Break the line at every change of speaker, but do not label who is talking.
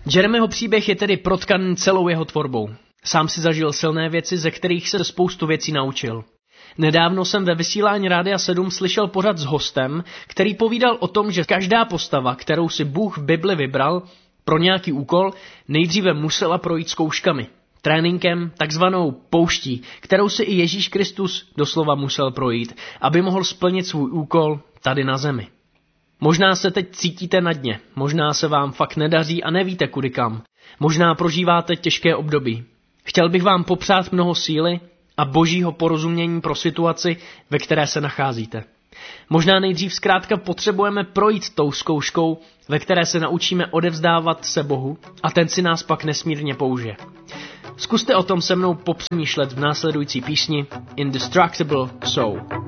Jeremyho příběh je tedy protkaný celou jeho tvorbou. Sám si zažil silné věci, ze kterých se spoustu věcí naučil. Nedávno jsem ve vysílání Rádia 7 slyšel pořad s hostem, který povídal o tom, že každá postava, kterou si Bůh v Bibli vybral pro nějaký úkol, nejdříve musela projít zkouškami. Tréninkem, takzvanou pouští, kterou si i Ježíš Kristus doslova musel projít, aby mohl splnit svůj úkol tady na zemi. Možná se teď cítíte na dně, možná se vám fakt nedaří a nevíte kudy kam. Možná prožíváte těžké období. Chtěl bych vám popřát mnoho síly a božího porozumění pro situaci, ve které se nacházíte. Možná nejdřív zkrátka potřebujeme projít tou zkouškou, ve které se naučíme odevzdávat se Bohu a ten si nás pak nesmírně použije. Zkuste o tom se mnou popřemýšlet v následující písni Indestructible Soul.